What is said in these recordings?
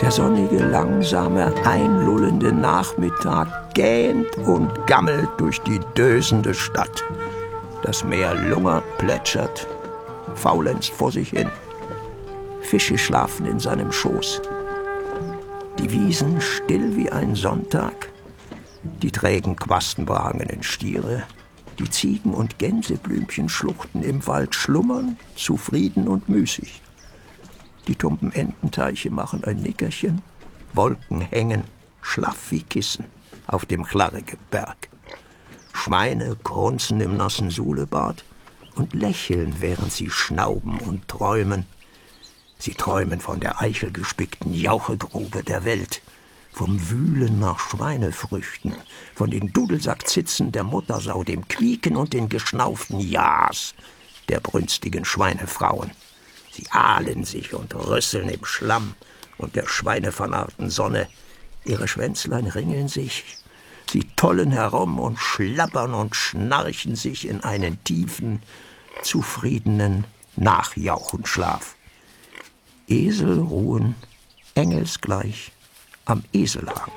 Der sonnige, langsame, einlullende Nachmittag gähnt und gammelt durch die dösende Stadt. Das Meer lungert, plätschert, faulenzt vor sich hin. Fische schlafen in seinem Schoß. Die Wiesen still wie ein Sonntag. Die trägen quastenbragenden Stiere. Die Ziegen und Gänseblümchen schluchten im Wald schlummern, zufrieden und müßig. Die tumpen Ententeiche machen ein Nickerchen. Wolken hängen, schlaff wie Kissen, auf dem Chlarregeberg. Schweine grunzen im nassen Suhlebad und lächeln, während sie schnauben und träumen. Sie träumen von der eichelgespickten Jauchegrube der Welt, vom Wühlen nach Schweinefrüchten, von den Dudelsackzitzen der Muttersau, dem Quieken und den geschnauften Ja's der brünstigen Schweinefrauen. Sie ahlen sich und rüsseln im Schlamm und der schweinevernarrten Sonne. Ihre Schwänzlein ringeln sich, sie tollen herum und schlappern und schnarchen sich in einen tiefen, zufriedenen Nachjauchenschlaf. Esel ruhen, engelsgleich, am Eselhang.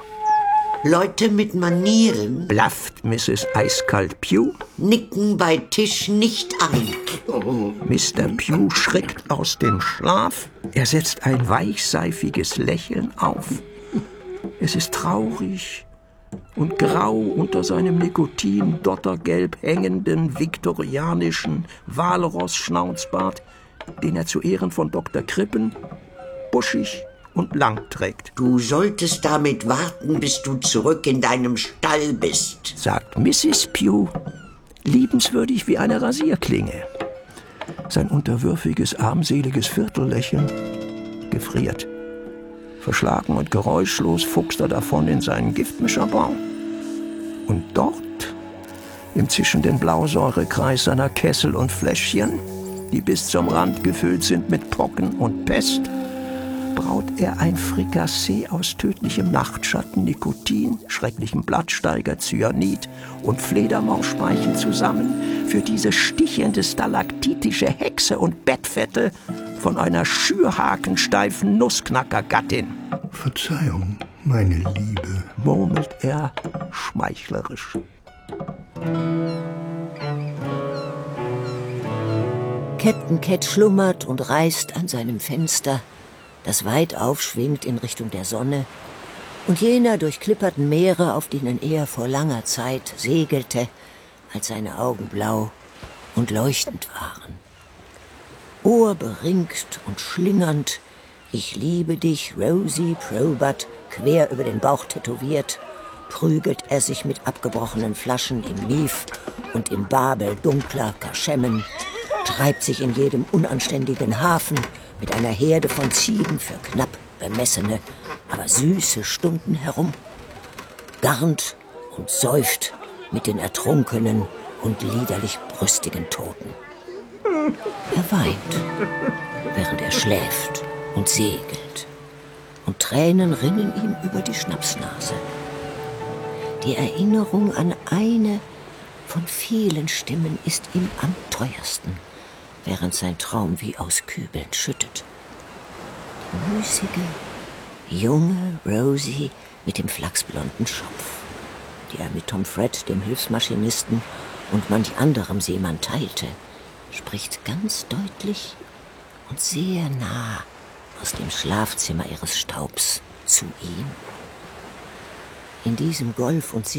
Leute mit Manieren Blafft Mrs. Eiskalt Pugh. nicken bei Tisch nicht ein. Mr. Pugh schrickt aus dem Schlaf. Er setzt ein weichseifiges Lächeln auf. Es ist traurig und grau unter seinem Nikotin-dottergelb hängenden viktorianischen Walross-Schnauzbart, den er zu Ehren von Dr. Krippen buschig und lang trägt. Du solltest damit warten, bis du zurück in deinem Stall bist, Sagt Mrs. Pugh, liebenswürdig wie eine Rasierklinge. Sein unterwürfiges, armseliges Viertellächeln gefriert. Verschlagen und geräuschlos fuchst er davon in seinen Giftmischerbaum. Und dort, im zischenden Blausäurekreis seiner Kessel und Fläschchen, die bis zum Rand gefüllt sind mit Pocken und Pest, braut er ein Frikassee aus tödlichem Nachtschatten, Nikotin, schrecklichem Blattsteiger, Cyanid und Fledermausspeichen zusammen für diese stichende stalaktitische Hexe und Bettfette von einer schürhakensteifen Nussknackergattin. Verzeihung, meine Liebe, Murmelt er schmeichlerisch. Captain Cat schlummert und reißt an seinem Fenster, das weit aufschwingt in Richtung der Sonne und jener durchklipperten Meere, auf denen er vor langer Zeit segelte, als seine Augen blau und leuchtend waren. Ohrberingt und schlingernd, ich liebe dich, Rosie Probert, quer über den Bauch tätowiert, prügelt er sich mit abgebrochenen Flaschen im Mief und im Babel dunkler Kaschemmen, treibt sich in jedem unanständigen Hafen mit einer Herde von Ziegen für knapp bemessene, aber süße Stunden herum, garnt und säuft mit den ertrunkenen und liederlich brüstigen Toten. Er weint, während er schläft und segelt, und Tränen rinnen ihm über die Schnapsnase. Die Erinnerung an eine von vielen Stimmen ist ihm am teuersten, während sein Traum wie aus Kübeln schüttet. Die müßige, junge Rosie mit dem flachsblonden Schopf, die er mit Tom Fred, dem Hilfsmaschinisten, und manch anderem Seemann teilte, spricht ganz deutlich und sehr nah aus dem Schlafzimmer ihres Staubs zu ihm. In diesem Golf- und